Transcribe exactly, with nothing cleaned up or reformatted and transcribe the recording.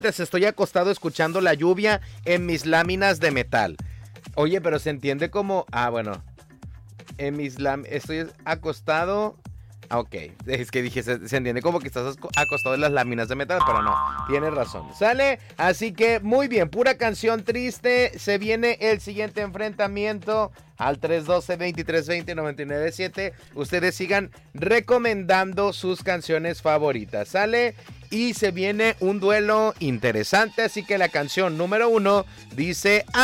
Estoy acostado escuchando la lluvia en mis láminas de metal. Oye, pero se entiende como... Ah, bueno. En mis láminas... Estoy acostado... Ah, ok. Es que dije, se, se entiende como que estás acostado en las láminas de metal, pero no. Tienes razón. ¿Sale? Así que, muy bien. Pura canción triste. Se viene el siguiente enfrentamiento al tres uno dos, dos tres dos cero, nueve nueve siete. Ustedes sigan recomendando sus canciones favoritas. ¿Sale? Y se viene un duelo interesante. Así que la canción número uno dice...